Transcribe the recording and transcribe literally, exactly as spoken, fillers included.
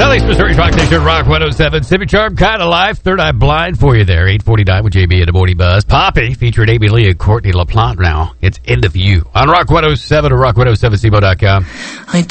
Southeast Missouri's Rock Nation, Rock one oh seven. Civic Charm, Kind of Life, Third Eye Blind for you there. eight forty-nine with J B in the Morning Buzz. Poppy, featuring Amy Lee and Courtney LaPlante now. It's End of You on Rock one oh seven or rock one oh seven C M O dot com. I